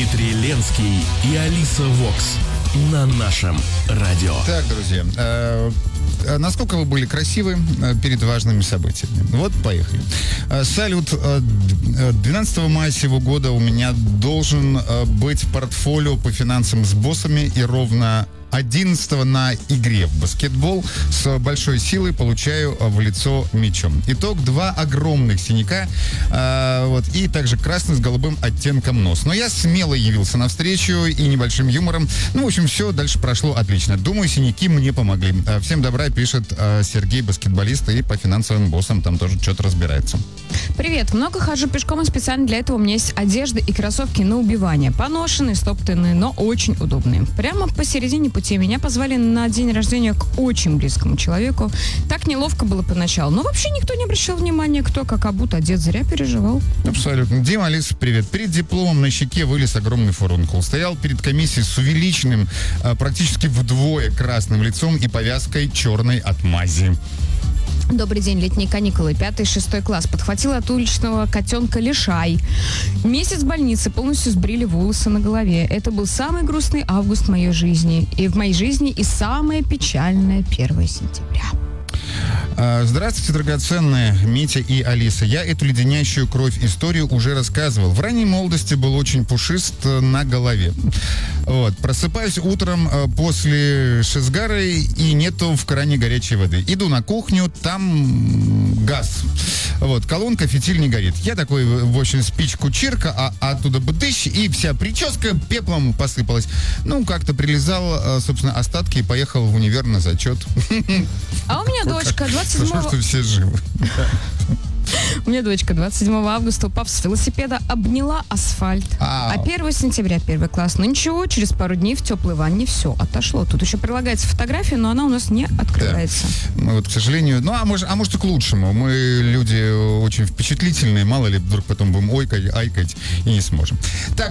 Дмитрий Ленский и Алиса Вокс на нашем радио. Так, друзья, насколько вы были красивы перед важными событиями? Вот, поехали. Салют. 12 мая сего года у меня должен быть портфолио по финансам с боссами, и ровно 11 на игре в баскетбол с большой силой получаю в лицо мячом. Итог: 2 огромных синяка, и также красный с голубым оттенком нос. Но я смело явился навстречу и небольшим юмором. В общем, все дальше прошло отлично. Думаю, синяки мне помогли. Всем добра, пишет Сергей, баскетболист, и по финансовым боссам там тоже что-то разбирается. Привет. Много хожу пешком, и специально для этого у меня есть одежда и кроссовки на убивание. Поношенные, стоптанные, но очень удобные. Прямо посередине пути меня позвали на день рождения к очень близкому человеку. Так неловко было поначалу. Но вообще никто не обращал внимания, кто как обут, одет. Зря переживал. Абсолютно. Дима, Алиса, привет. Перед дипломом на щеке вылез огромный фурункул. Стоял перед комиссией с увеличенным, практически вдвое красным лицом и повязкой черной от мази. Добрый день, летние каникулы, 5-6 класс. Подхватила от уличного котенка лишай. Месяц в больнице, полностью сбрили волосы на голове. Это был самый грустный август в моей жизни. И в моей жизни и самое печальное 1 сентября. Здравствуйте, драгоценные Митя и Алиса. Я эту леденящую кровь историю уже рассказывал. В ранней молодости был очень пушист на голове. Просыпаюсь утром после шизгара, и нету в кране горячей воды. Иду на кухню, там газ. Колонка, фитиль не горит. Я такой, в общем, спичку чирка, а оттуда бдыщ, и вся прическа пеплом посыпалась. Как-то прилезал, собственно, остатки и поехал в универ на зачет. А у меня дочка 27 Хорошо, что все живы. У меня дочка 27 августа, упав с велосипеда, обняла асфальт. А 1 сентября 1 класс. ничего, через пару дней в теплой ванне все отошло. Тут еще прилагается фотография, но она у нас не открывается. Да. Мы к сожалению, может и к лучшему. Мы люди очень впечатлительные, мало ли вдруг потом будем ойкать, айкать и не сможем. Так.